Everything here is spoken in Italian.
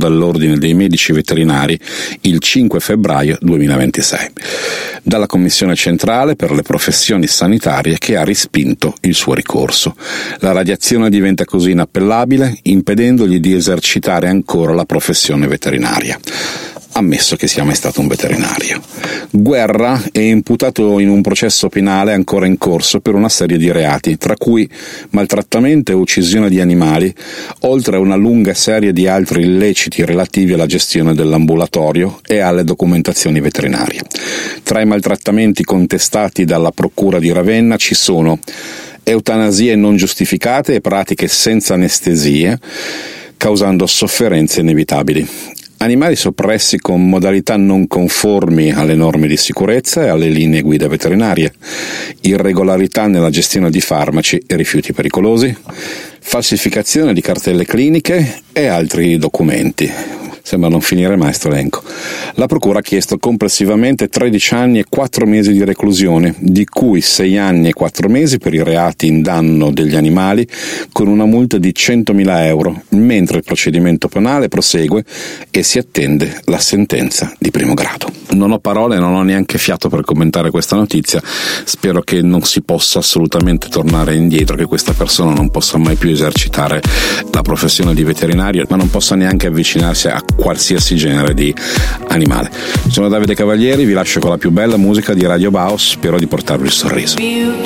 dall'Ordine dei Medici Veterinari il 5 febbraio 2026, dalla Commissione Centrale per le Professioni Sanitarie, che ha respinto il suo ricorso. La radiazione diventa così inappellabile, impedendogli di esercitare ancora la professione veterinaria, ammesso che sia mai stato un veterinario. Guerra è imputato in un processo penale ancora in corso per una serie di reati, tra cui maltrattamento e uccisione di animali, oltre a una lunga serie di altri illeciti relativi alla gestione dell'ambulatorio e alle documentazioni veterinarie. Tra i maltrattamenti contestati dalla Procura di Ravenna ci sono eutanasie non giustificate e pratiche senza anestesie, causando sofferenze inevitabili. Animali soppressi con modalità non conformi alle norme di sicurezza e alle linee guida veterinarie, irregolarità nella gestione di farmaci e rifiuti pericolosi, falsificazione di cartelle cliniche e altri documenti. Sembra non finire mai sto elenco. La Procura ha chiesto complessivamente 13 anni e 4 mesi di reclusione, di cui 6 anni e 4 mesi per i reati in danno degli animali, con una multa di 100.000 euro, mentre il procedimento penale prosegue e si attende la sentenza di primo grado. Non ho parole, non ho neanche fiato per commentare questa notizia. Spero che non si possa assolutamente tornare indietro, che questa persona non possa mai più esercitare la professione di veterinario, ma non possa neanche avvicinarsi a qualsiasi genere di animale. Sono Davide Cavalieri, vi lascio con la più bella musica di Radio Baos, spero di portarvi il sorriso.